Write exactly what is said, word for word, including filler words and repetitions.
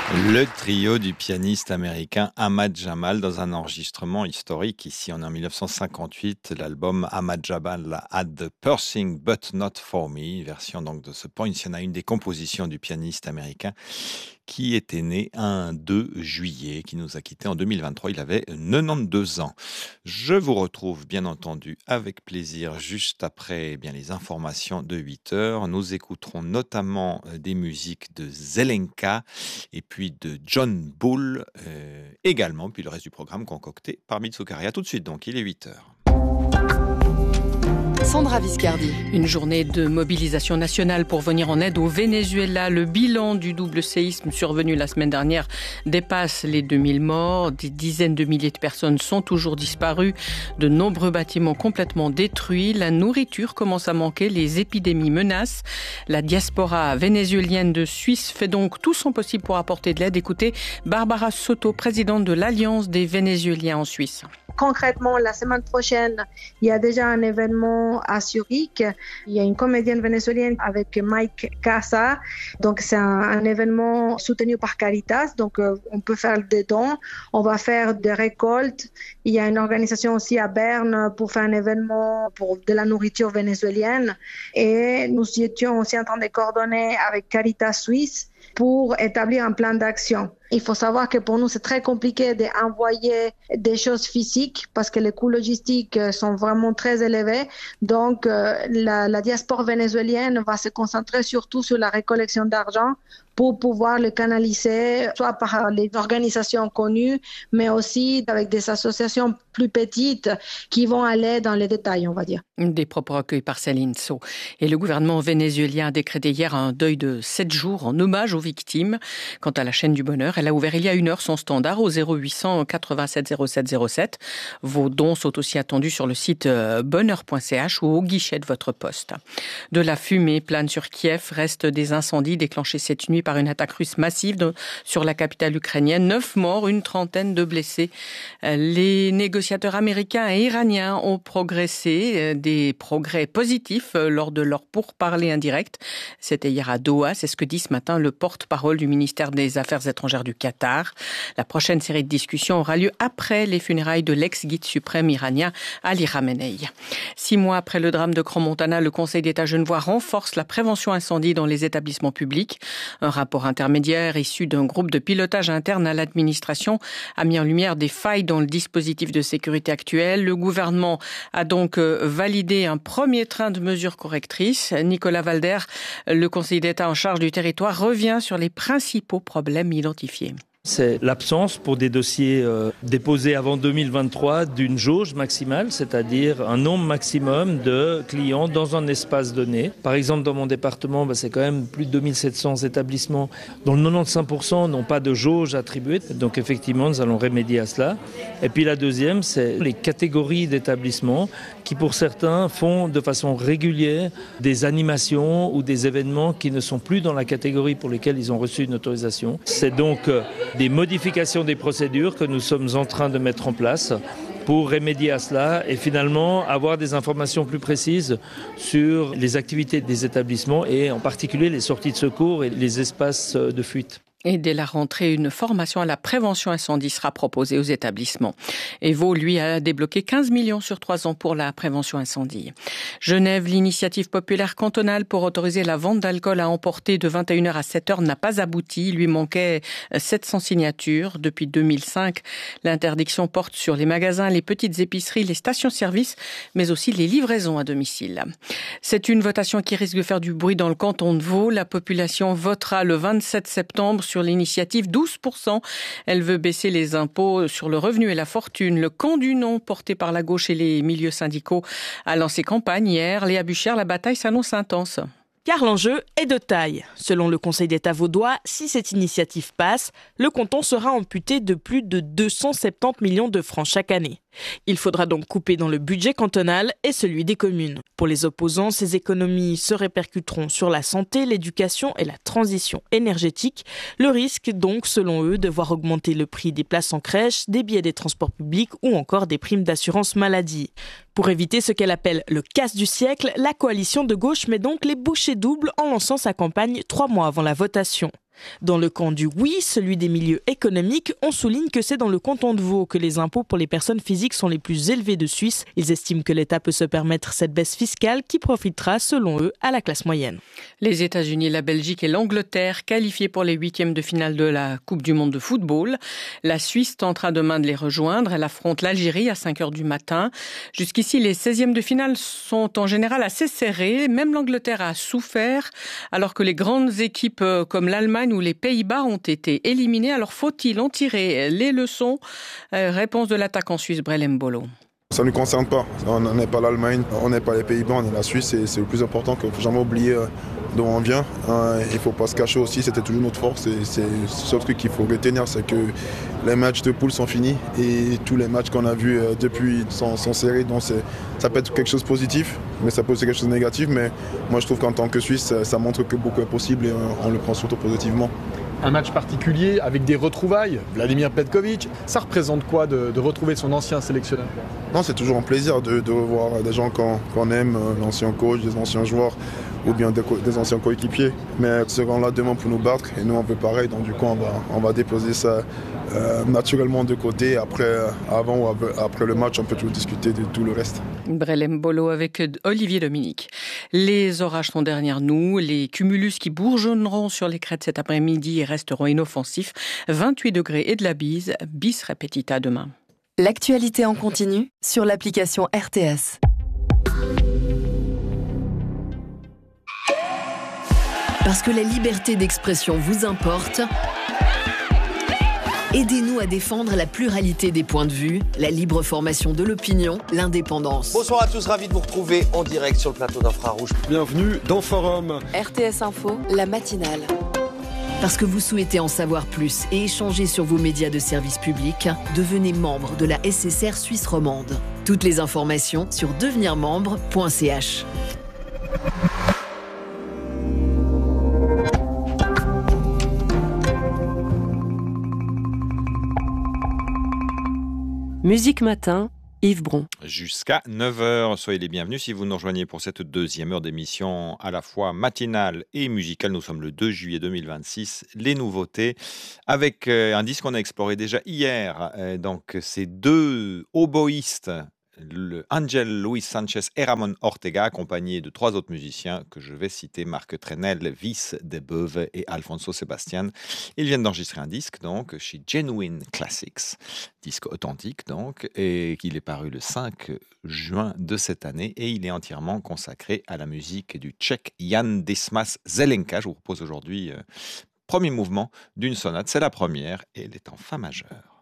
Le trio du pianiste américain Ahmad Jamal dans un enregistrement historique. Ici, on est en dix-neuf cent cinquante-huit, l'album Ahmad Jamal Had the Pursing But Not For Me, version donc de ce point. Il y en a une des compositions du pianiste américain qui était né un deux juillet, qui nous a quittés en deux mille vingt-trois. Il avait quatre-vingt-douze ans. Je vous retrouve bien entendu avec plaisir juste après eh bien, les informations de huit heures. Nous écouterons notamment des musiques de Zelenka et puis de John Bull euh, également, puis le reste du programme concocté par Mitsukaria. Tout de suite donc, il est huit heures. Sandra Viscardi. Une journée de mobilisation nationale pour venir en aide au Venezuela. Le bilan du double séisme survenu la semaine dernière dépasse les deux mille morts. Des dizaines de milliers de personnes sont toujours disparues. De nombreux bâtiments complètement détruits. La nourriture commence à manquer. Les épidémies menacent. La diaspora vénézuélienne de Suisse fait donc tout son possible pour apporter de l'aide. Écoutez Barbara Soto, présidente de l'Alliance des Vénézuéliens en Suisse. Concrètement, la semaine prochaine, il y a déjà un événement à Zurich. Il y a une comédienne vénézuélienne avec Mike Casa. Donc, c'est un, un événement soutenu par Caritas. Donc, euh, on peut faire des dons. On va faire des récoltes. Il y a une organisation aussi à Berne pour faire un événement pour de la nourriture vénézuélienne. Et nous étions aussi en train de coordonner avec Caritas Suisse pour établir un plan d'action. Il faut savoir que pour nous, c'est très compliqué d'envoyer des choses physiques parce que les coûts logistiques sont vraiment très élevés. Donc, euh, la, la diaspora vénézuélienne va se concentrer surtout sur la récollection d'argent pour pouvoir le canaliser, soit par les organisations connues, mais aussi avec des associations plus petites qui vont aller dans les détails, on va dire. Des propos recueillis par Céline Sceaux. Et le gouvernement vénézuélien a décrété hier un deuil de sept jours en hommage aux victimes. Quant à la chaîne du bonheur, elle a ouvert il y a une heure son standard au zéro huit cent quatre-vingt-sept zéro sept zéro sept. Vos dons sont aussi attendus sur le site bonheur point c h ou au guichet de votre poste. De la fumée plane sur Kiev, restent des incendies déclenchés cette nuit par une attaque russe massive de, sur la capitale ukrainienne. Neuf morts, une trentaine de blessés. Les négociateurs américains et iraniens ont progressé, des progrès positifs lors de leur pourparlers indirects. C'était hier à Doha, c'est ce que dit ce matin le porte-parole du ministère des Affaires étrangères du Qatar. La prochaine série de discussions aura lieu après les funérailles de l'ex-guide suprême iranien Ali Khamenei. Six mois après le drame de Crans-Montana, le Conseil d'État genevois renforce la prévention incendie dans les établissements publics. Un rapport intermédiaire issu d'un groupe de pilotage interne à l'administration a mis en lumière des failles dans le dispositif de sécurité actuel. Le gouvernement a donc validé un premier train de mesures correctrices. Nicolas Valder, le Conseil d'État en charge du territoire, revient sur les principaux problèmes identifiés. C'est l'absence pour des dossiers euh, déposés avant deux mille vingt-trois d'une jauge maximale, c'est-à-dire un nombre maximum de clients dans un espace donné. Par exemple, dans mon département, bah, c'est quand même plus de deux mille sept cents établissements dont le quatre-vingt-quinze pour cent n'ont pas de jauge attribuée. Donc effectivement, nous allons remédier à cela. Et puis la deuxième, c'est les catégories d'établissements qui, pour certains, font de façon régulière des animations ou des événements qui ne sont plus dans la catégorie pour lesquels ils ont reçu une autorisation. C'est donc euh, des modifications des procédures que nous sommes en train de mettre en place pour remédier à cela et finalement avoir des informations plus précises sur les activités des établissements et en particulier les sorties de secours et les espaces de fuite. Et dès la rentrée, une formation à la prévention incendie sera proposée aux établissements. Et Vaud, lui, a débloqué quinze millions sur trois ans pour la prévention incendie. Genève, l'initiative populaire cantonale pour autoriser la vente d'alcool à emporter de vingt et une heures à sept heures n'a pas abouti. Il lui manquait sept cents signatures. Depuis deux mille cinq, l'interdiction porte sur les magasins, les petites épiceries, les stations-service, mais aussi les livraisons à domicile. C'est une votation qui risque de faire du bruit dans le canton de Vaud. La population votera le vingt-sept septembre sur l'initiative douze pour cent. Elle veut baisser les impôts sur le revenu et la fortune. Le camp du non, porté par la gauche et les milieux syndicaux, a lancé campagne hier. Léa Buchère, la bataille s'annonce intense. Car l'enjeu est de taille. Selon le Conseil d'État vaudois, si cette initiative passe, le canton sera amputé de plus de deux cent soixante-dix millions de francs chaque année. Il faudra donc couper dans le budget cantonal et celui des communes. Pour les opposants, ces économies se répercuteront sur la santé, l'éducation et la transition énergétique. Le risque donc, selon eux, de voir augmenter le prix des places en crèche, des billets des transports publics ou encore des primes d'assurance maladie. Pour éviter ce qu'elle appelle le casse du siècle, la coalition de gauche met donc les bouchées doubles en lançant sa campagne trois mois avant la votation. Dans le camp du oui, celui des milieux économiques, on souligne que c'est dans le canton de Vaud que les impôts pour les personnes physiques sont les plus élevés de Suisse. Ils estiment que l'État peut se permettre cette baisse fiscale qui profitera, selon eux, à la classe moyenne. Les États-Unis, la Belgique et l'Angleterre qualifiés pour les huitièmes de finale de la Coupe du monde de football. La Suisse tentera demain de les rejoindre. Elle affronte l'Algérie à cinq heures du matin. Jusqu'ici, les seizièmes de finale sont en général assez serrés. Même l'Angleterre a souffert, alors que les grandes équipes comme l'Allemagne ou les Pays-Bas ont été éliminées. Alors faut-il en tirer les leçons ? euh, Réponse de l'attaquant suisse Brelem Bolo. Ça ne nous concerne pas. On n'est pas l'Allemagne, on n'est pas les Pays-Bas, on est la Suisse et c'est le plus important qu'il ne faut jamais oublier d'où on vient. Il ne faut pas se cacher aussi, c'était toujours notre force et c'est le seul truc qu'il faut retenir, c'est que les matchs de poule sont finis et tous les matchs qu'on a vus depuis sont, sont serrés. Donc ça peut être quelque chose de positif, mais ça peut être quelque chose de négatif. Mais moi je trouve qu'en tant que Suisse, ça montre que beaucoup est possible et on le prend surtout positivement. Un match particulier avec des retrouvailles, Vladimir Petkovic, ça représente quoi de, de retrouver son ancien sélectionneur ? Non, c'est toujours un plaisir de, de revoir des gens qu'on, qu'on aime, l'ancien coach, des anciens joueurs ou bien des, des anciens coéquipiers. Mais ils seront là demain pour nous battre et nous on veut pareil, donc du coup on va, on va déposer ça euh, naturellement de côté. Après, avant ou après le match, on peut toujours discuter de tout le reste. Brelem Bolo avec Olivier Dominique. Les orages sont derrière nous, les cumulus qui bourgeonneront sur les crêtes cet après-midi et resteront inoffensifs. vingt-huit degrés et de la bise, bis repetita demain. L'actualité en continu sur l'application R T S. Parce que la liberté d'expression vous importe, aidez-nous à défendre la pluralité des points de vue, la libre formation de l'opinion, l'indépendance. Bonsoir à tous, ravi de vous retrouver en direct sur le plateau d'Infrarouge. Bienvenue dans Forum. R T S Info, la matinale. Parce que vous souhaitez en savoir plus et échanger sur vos médias de service public, devenez membre de la S S R Suisse romande. Toutes les informations sur devenir membre point c h. Musique Matin, Yves Bron. Jusqu'à neuf heures, soyez les bienvenus si vous nous rejoignez pour cette deuxième heure d'émission à la fois matinale et musicale. Nous sommes le deux juillet deux mille vingt-six. Les nouveautés avec un disque qu'on a exploré déjà hier. Donc ces deux oboïstes, le Angel Luis Sanchez et Ramon Ortega, accompagnés de trois autres musiciens que je vais citer, Marc Trenel, Vice de Beuve et Alfonso Sebastian. Ils viennent d'enregistrer un disque donc chez Genuine Classics, disque authentique donc, et qu'il est paru le cinq juin de cette année et il est entièrement consacré à la musique du Tchèque Jan Dismas Zelenka. Je vous propose aujourd'hui euh, premier mouvement d'une sonate, c'est la première et elle est en fa majeur.